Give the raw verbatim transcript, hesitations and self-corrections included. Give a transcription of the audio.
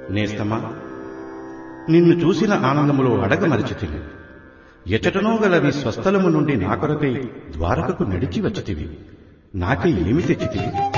నేస్తమా, నిన్ను చూసిన ఆనందములో అడగమరచితివి. ఎచటనో గలవి స్వస్థలము నుండి నా కొరకై ద్వారకకు నడిచి వచ్చితివి. నాకై ఏమి తెచ్చితివి?